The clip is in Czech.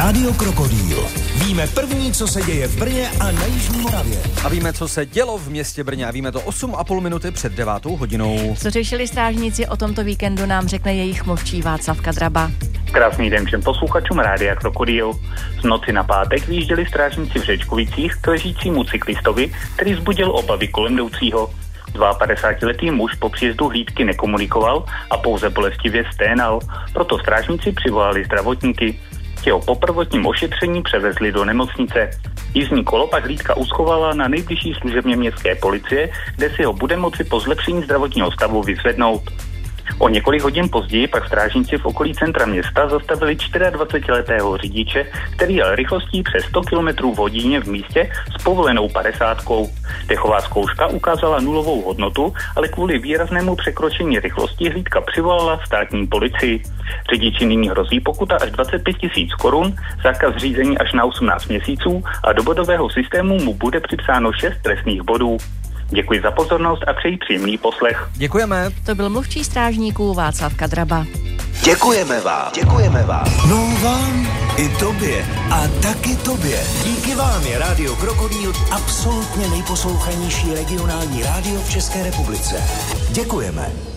Rádio Krokodýl. Víme první, co se děje v Brně a na Jižní Moravě. A víme, co se dělo v městě Brně a víme to 8,5 minuty před 9 hodinou. Co řešili strážníci o tomto víkendu, nám řekne jejich mluvčí Václav Kadraba. Krásný den všem posluchačům Rádia Krokodýl. Z noci na pátek vyjížděli strážníci v Řečkovicích k ležícímu cyklistovi, který vzbudil obavy kolem jdoucího. 52letý muž po příjezdu hlídky nekomunikoval a pouze bolestivě sténal, proto strážníci přivolali zdravotníky. Těho po prvotním ošetření převezli do nemocnice. Jízdní kolo pak hlídka uschovala na nejbližší služebně městské policie, kde si ho bude moci po zlepšení zdravotního stavu vyzvednout. O několik hodin později pak strážníci v okolí centra města zastavili 24letého řidiče, který jel rychlostí přes 100 km v hodině v místě s povolenou 50. Dechová zkouška ukázala nulovou hodnotu, ale kvůli výraznému překročení rychlosti hlídka přivolala státní policii. Řidiči nyní hrozí pokuta až 25 000 korun, zákaz řízení až na 18 měsíců a do bodového systému mu bude připsáno 6 trestných bodů. Děkuji za pozornost a přeji příjemný poslech. Děkujeme. To byl mluvčí strážníků Václav Kadraba. Děkujeme vám. No vám i tobě a taky tobě. Díky vám je Rádio Krokodýl absolutně nejposlouchanější regionální rádio v České republice. Děkujeme.